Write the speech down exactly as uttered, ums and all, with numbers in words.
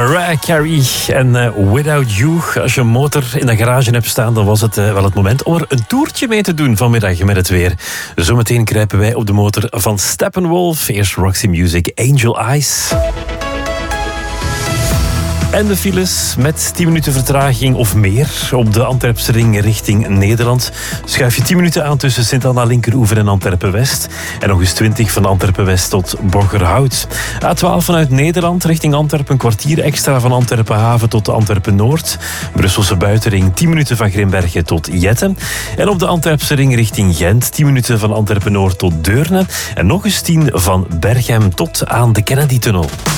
Mariah Carey en uh, Without You. Als je een motor in de garage hebt staan, dan was het uh, wel het moment om er een toertje mee te doen vanmiddag met het weer. Zometeen kruipen wij op de motor van Steppenwolf. Eerst Roxy Music, Angel Eyes. En de files met tien minuten vertraging of meer op de Antwerpse ring richting Nederland. Schuif je tien minuten aan tussen Sint-Anna Linkeroever en Antwerpen-West. En nog eens twintig van Antwerpen-West tot Borgerhout. A twaalf vanuit Nederland richting Antwerpen, een kwartier extra van Antwerpen-Haven tot Antwerpen-Noord. Brusselse buitenring tien minuten van Grimbergen tot Jetten. En op de Antwerpse ring richting Gent tien minuten van Antwerpen-Noord tot Deurne. En nog eens tien van Berchem tot aan de Kennedy-tunnel.